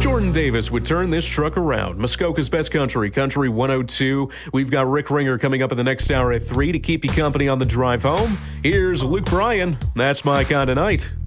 Jordan Davis would turn this truck around. Muskoka's Best Country, Country 102. We've got Rick Ringer coming up in the next hour at 3 to keep you company on the drive home. Here's Luke Bryan. That's My Kind of Night.